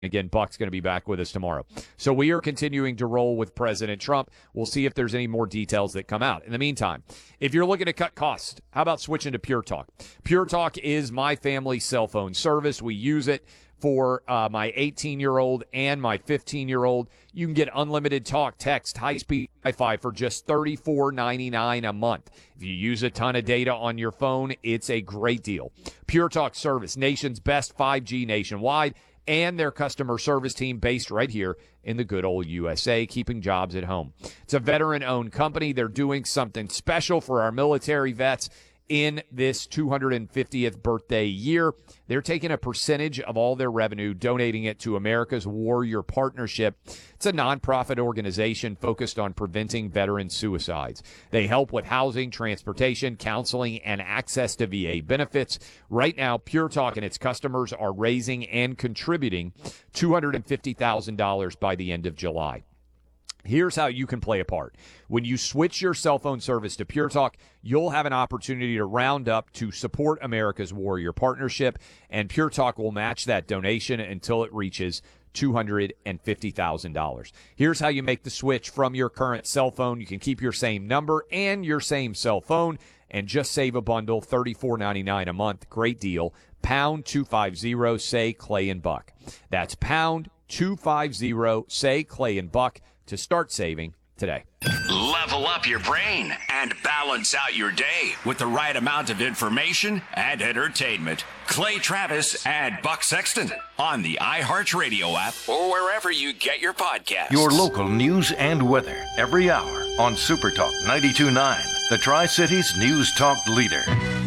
Again, Buck's going to be back with us tomorrow. So we are continuing to roll with President Trump. We'll see if there's any more details that come out. In the meantime, if you're looking to cut costs, how about switching to Pure Talk? Pure Talk is my family's cell phone service. We use it for my 18-year-old and my 15-year-old. You can get unlimited talk, text, high-speed Wi-Fi for just $34.99 a month. If you use a ton of data on your phone, it's a great deal. Pure Talk service, nation's best 5G nationwide, and their customer service team based right here in the good old USA, keeping jobs at home. It's a veteran-owned company. They're doing something special for our military vets in this 250th birthday year. They're taking a percentage of all their revenue, donating it to America's Warrior Partnership. It's a nonprofit organization focused on preventing veteran suicides. They help with housing, transportation, counseling, and access to VA benefits. Right now, Pure Talk and its customers are raising and contributing $250,000 by the end of July. Here's how you can play a part. When you switch your cell phone service to Pure Talk, you'll have an opportunity to round up to support America's Warrior Partnership, and Pure Talk will match that donation until it reaches $250,000. Here's how you make the switch from your current cell phone. You can keep your same number and your same cell phone and just save a bundle, $34.99 a month. Great deal. Pound 250, say Clay and Buck. That's pound 250, say Clay and Buck to start saving today. Level up your brain and balance out your day with the right amount of information and entertainment. Clay Travis and Buck Sexton on the iHeartRadio app or wherever you get your podcasts. Your local news and weather every hour on Super Talk 92.9, the Tri-Cities News Talk leader.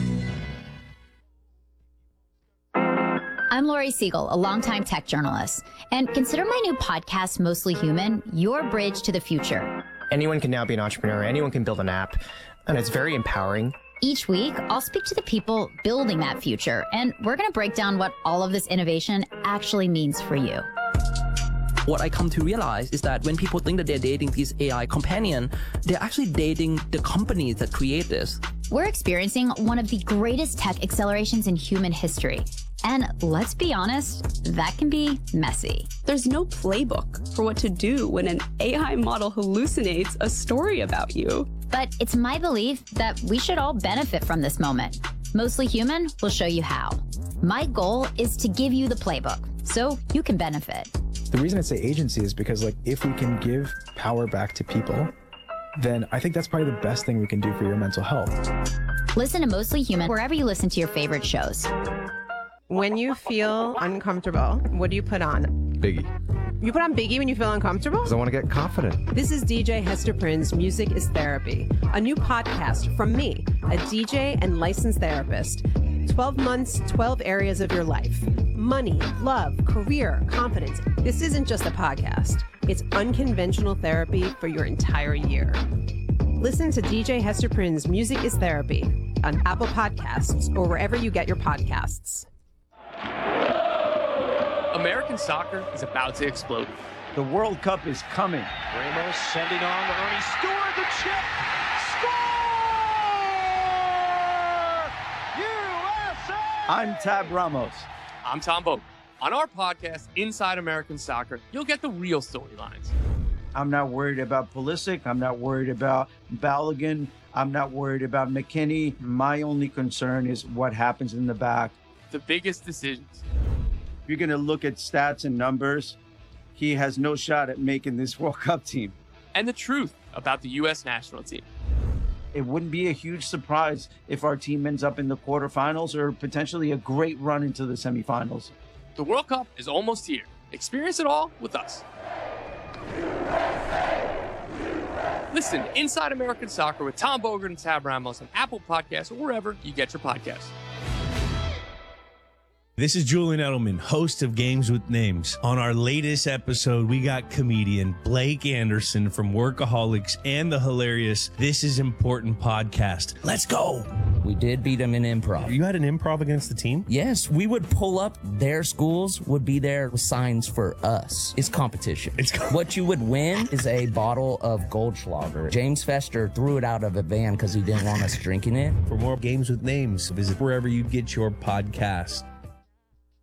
I'm Lori Siegel, a longtime tech journalist, and consider my new podcast, Mostly Human, your bridge to the future. Anyone can now be an entrepreneur. Anyone can build an app, and it's very empowering. Each week, I'll speak to the people building that future, and we're going to break down what all of this innovation actually means for you. What I come to realize is that when people think that they're dating these AI companion, they're actually dating the companies that create this. We're experiencing one of the greatest tech accelerations in human history. And let's be honest, that can be messy. There's no playbook for what to do when an AI model hallucinates a story about you. But it's my belief that we should all benefit from this moment. Mostly Human will show you how. My goal is to give you the playbook so you can benefit. The reason I say agency is because, if we can give power back to people, then I think that's probably the best thing we can do for your mental health. Listen to Mostly Human wherever you listen to your favorite shows. When you feel uncomfortable, what do you put on? Biggie. You put on Biggie when you feel uncomfortable? Because I want to get confident. This is DJ Hester Prynne's Music is Therapy, a new podcast from me, a DJ and licensed therapist. 12 months, 12 areas of your life. Money, love, career, confidence. This isn't just a podcast. It's unconventional therapy for your entire year. Listen to DJ Hester Prynne's Music is Therapy on Apple Podcasts or wherever you get your podcasts. American soccer is about to explode. The World Cup is coming. Ramos sending on to Ernie Stewart, the chip. Score! USA! I'm Tab Ramos. I'm Tom Bogan. On our podcast, Inside American Soccer, you'll get the real storylines. I'm not worried about Pulisic. I'm not worried about Balogun. I'm not worried about McKinney. My only concern is what happens in the back. The biggest decisions. If you're going to look at stats and numbers, he has no shot at making this World Cup team. And the truth about the U.S. national team. It wouldn't be a huge surprise if our team ends up in the quarterfinals or potentially a great run into the semifinals. The World Cup is almost here. Experience it all with us. Listen to Inside American Soccer with Tom Bogan and Tab Ramos on Apple Podcasts or wherever you get your podcasts. This is Julian Edelman, host of Games with Names. On our latest episode, we got comedian Blake Anderson from Workaholics and the hilarious This Is Important podcast. Let's go. We did beat them in improv. You had an improv against the team? Yes, we would pull up. Their schools would be there with signs for us. It's competition. What you would win is a bottle of Goldschlager. James Fester threw it out of a van because he didn't want us drinking it. For more Games with Names, visit wherever you get your podcast.